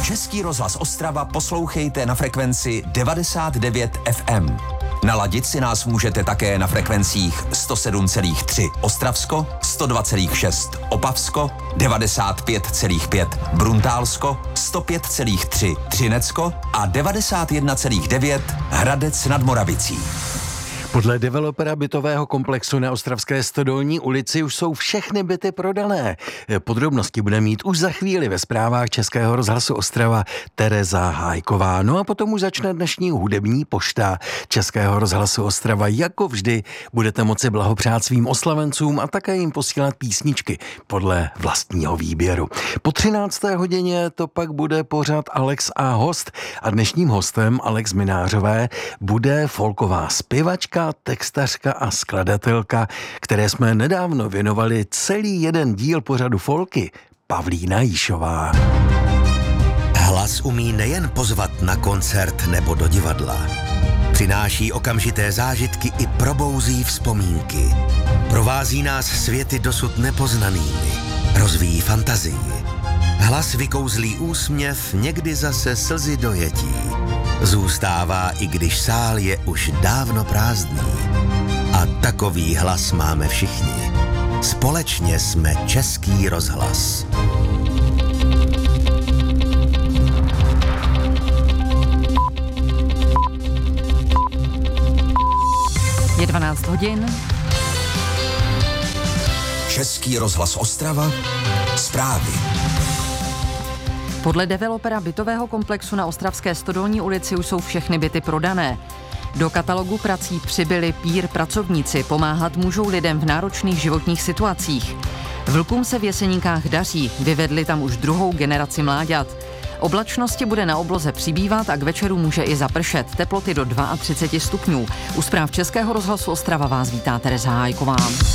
Český rozhlas Ostrava poslouchejte na frekvenci 99 FM. Naladit si nás můžete také na frekvencích 107,3 Ostravsko, 102,6 Opavsko, 95,5 Bruntálsko, 105,3 Třinecko a 91,9 Hradec nad Moravicí. Podle developera bytového komplexu na Ostravské Stodolní ulici už jsou všechny byty prodané. Podrobnosti bude mít už za chvíli ve zprávách Českého rozhlasu Ostrava Tereza Hájková. No a potom už začne dnešní hudební pošta Českého rozhlasu Ostrava. Jako vždy budete moci blahopřát svým oslavencům a také jim posílat písničky podle vlastního výběru. Po 13. hodině to pak bude pořad Alex a host. A dnešním hostem Alex Minářové bude folková zpěvačka, textařka a skladatelka, které jsme nedávno věnovali celý jeden díl pořadu Folky, Pavlína Jíšová. Hlas umí nejen pozvat na koncert nebo do divadla. Přináší okamžité zážitky i probouzí vzpomínky. Provází nás světy dosud nepoznanými. Rozvíjí fantazii. Hlas vykouzlí úsměv, někdy zase slzy dojetí. Zůstává, i když sál je už dávno prázdný. A takový hlas máme všichni. Společně jsme Český rozhlas. Je 12 hodin. Český rozhlas Ostrava. Zprávy. Podle developera bytového komplexu na Ostravské Stodolní ulici už jsou všechny byty prodané. Do katalogu prací přibyli pír pracovníci, pomáhat můžou lidem v náročných životních situacích. Vlkům se v Jeseníkách daří, vyvedli tam už druhou generaci mláďat. Oblačnosti bude na obloze přibývat a k večeru může i zapršet, teploty do 32 stupňů. U zpráv Českého rozhlasu Ostrava vás vítá Tereza Hájková.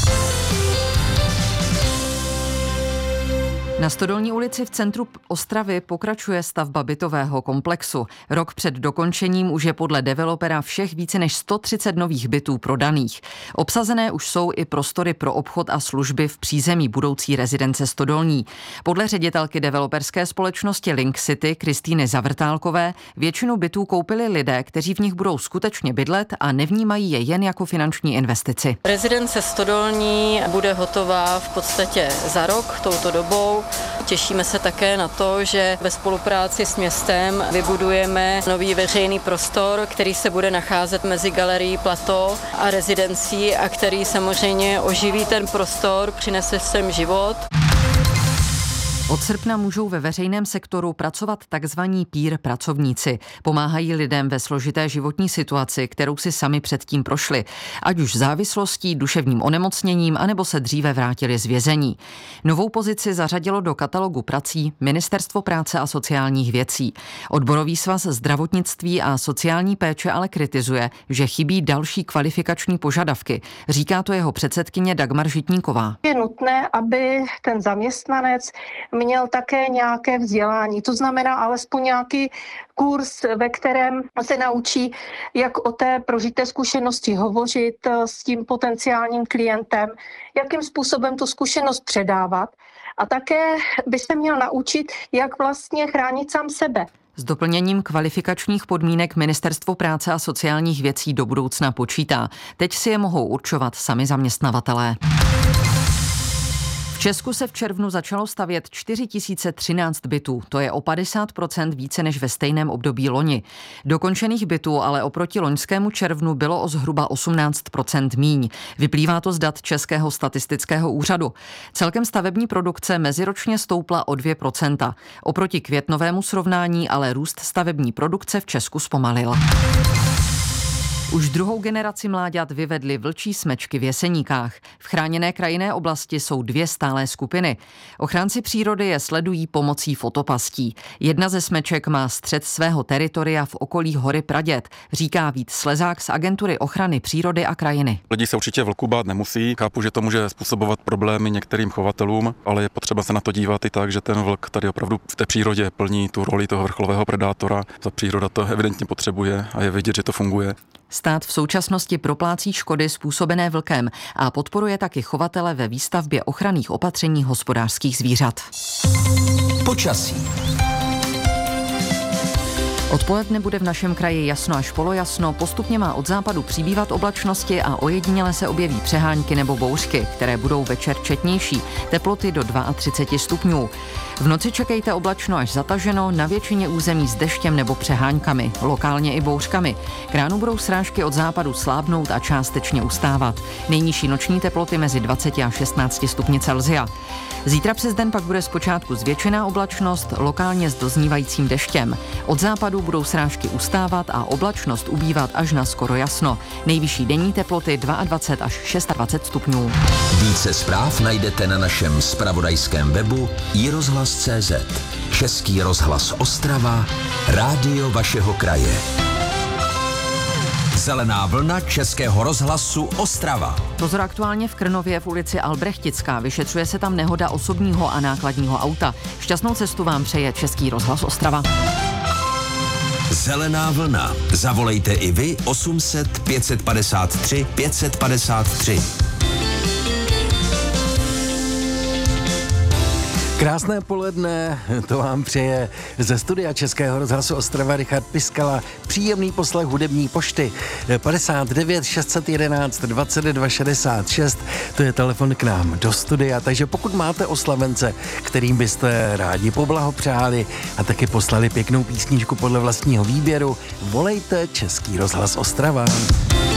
Na Stodolní ulici v centru Ostravy pokračuje stavba bytového komplexu. Rok před dokončením už je podle developera všech více než 130 nových bytů prodaných. Obsazené už jsou i prostory pro obchod a služby v přízemí budoucí rezidence Stodolní. Podle ředitelky developerské společnosti Link City Kristýny Zavrtálkové většinu bytů koupili lidé, kteří v nich budou skutečně bydlet a nevnímají je jen jako finanční investici. Rezidence Stodolní bude hotová v podstatě za rok touto dobou. Těšíme se také na to, že ve spolupráci s městem vybudujeme nový veřejný prostor, který se bude nacházet mezi galerií Plateau a rezidencí a který samozřejmě oživí ten prostor, přinese sem život. Od srpna můžou ve veřejném sektoru pracovat takzvaní pír pracovníci. Pomáhají lidem ve složité životní situaci, kterou si sami předtím prošli, ať už závislostí, duševním onemocněním, anebo se dříve vrátili z vězení. Novou pozici zařadilo do katalogu prací Ministerstvo práce a sociálních věcí. Odborový svaz zdravotnictví a sociální péče ale kritizuje, že chybí další kvalifikační požadavky. Říká to jeho předsedkyně Dagmar Žitníková. Je nutné, aby ten zaměstnanec měl také nějaké vzdělání, to znamená alespoň nějaký kurz, ve kterém se naučí, jak o té prožité zkušenosti hovořit s tím potenciálním klientem, jakým způsobem tu zkušenost předávat a také by se měl naučit, jak vlastně chránit sám sebe. S doplněním kvalifikačních podmínek Ministerstvo práce a sociálních věcí do budoucna počítá. Teď si je mohou určovat sami zaměstnavatelé. V Česku se v červnu začalo stavět 4013 bytů, to je o 50% více než ve stejném období loni. Dokončených bytů ale oproti loňskému červnu bylo o zhruba 18% míň. Vyplývá to z dat Českého statistického úřadu. Celkem stavební produkce meziročně stoupla o 2%. Oproti květnovému srovnání ale růst stavební produkce v Česku zpomalil. Už druhou generaci mláďat vyvedly vlčí smečky v Jeseníkách. V chráněné krajinné oblasti jsou dvě stálé skupiny. Ochránci přírody je sledují pomocí fotopastí. Jedna ze smeček má střed svého teritoria v okolí hory Praděd, říká Vít Slezák z Agentury ochrany přírody a krajiny. Lidi se určitě vlků bát nemusí. Chápu, že to může způsobovat problémy některým chovatelům, ale je potřeba se na to dívat i tak, že ten vlk tady opravdu v té přírodě plní tu roli toho vrcholového predátora. Ta příroda to evidentně potřebuje a je vidět, že to funguje. Stát v současnosti proplácí škody způsobené vlkem a podporuje taky chovatele ve výstavbě ochranných opatření hospodářských zvířat. Počasí. Odpoledne bude v našem kraji jasno až polojasno, postupně má od západu přibývat oblačnosti a ojediněle se objeví přehánky nebo bouřky, které budou večer četnější, teploty do 32 stupňů. V noci čekejte oblačno až zataženo, na většině území s deštěm nebo přeháňkami, lokálně i bouřkami. K ránu budou srážky od západu slábnout a částečně ustávat. Nejnižší noční teploty mezi 20 a 16 stupni Celsia. Zítra přes den pak bude zpočátku zvětšená oblačnost, lokálně s doznívajícím deštěm. Od západu budou srážky ustávat a oblačnost ubývat až na skoro jasno. Nejvyšší denní teploty 22 až 26 stupňů. Více zpráv najdete na našem zpravodajském webu iRozhlas.cz. Český rozhlas Ostrava, rádio vašeho kraje. Zelená vlna Českého rozhlasu Ostrava. Pozor aktuálně v Krnově v ulici Albrechtická. Vyšetřuje se tam nehoda osobního a nákladního auta. Šťastnou cestu vám přeje Český rozhlas Ostrava. Zelená vlna. Zavolejte i vy 800 553 553. Krásné poledne, to vám přeje ze studia Českého rozhlasu Ostrava Richard Piskala. Příjemný poslech hudební pošty 59 611 22 66, to je telefon k nám do studia, takže pokud máte oslavence, kterým byste rádi poblahopřáli a taky poslali pěknou písničku podle vlastního výběru, volejte Český rozhlas Ostrava.